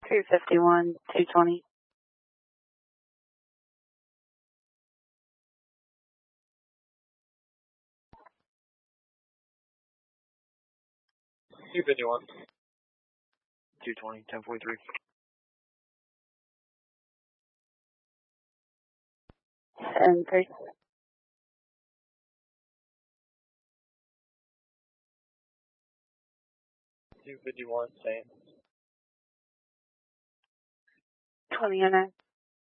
351, 220. $251. 220, 1043. And 3. $251, same. 2009.